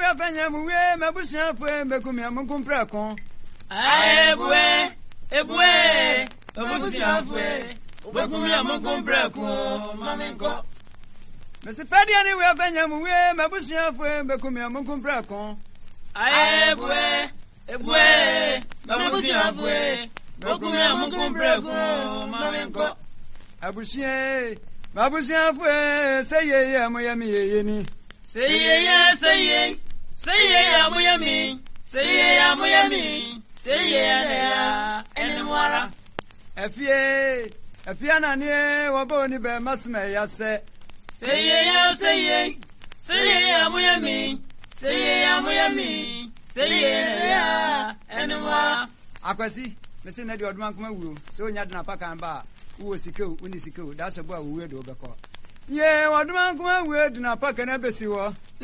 we afanya mu we mabusia fue mbekumi amukumpra kon. Ebue mabusia fue mbekumi amukumpra kon mamenko. Mesi pedia ni we afanya mu we mabusia fue mbekumi amukumpra kon. Ebue mabusia fue mbekumi amukumpra kon mamenko. Abusia mabusia fue say ye amoyami ye ni. Say ye amuyami. Say ye amuyami. Say ye enemwara. Efie na ni wabo ni be masme ya se. Say ye amuyami. Say ye amuyami. Say ye enemwara. Akwasi mesi na di odman kuma wuro so nya dna paka mba wo sikeu uni sikeu da so bo wo we do be ko ye odman kuma we dna paka na besi wo